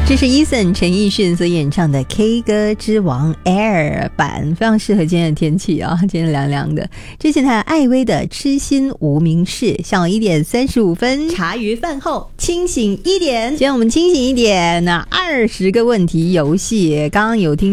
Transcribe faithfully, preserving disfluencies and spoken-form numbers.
这是 Eason 陈奕迅所演唱的 K 歌之王 Air 版，非常适合今天的天气啊，今天凉凉的。之前还有艾薇的痴心无名氏，下午一点三十五分，茶余饭后清醒一点。今天我们清醒一点，那二十个问题游戏，刚刚有听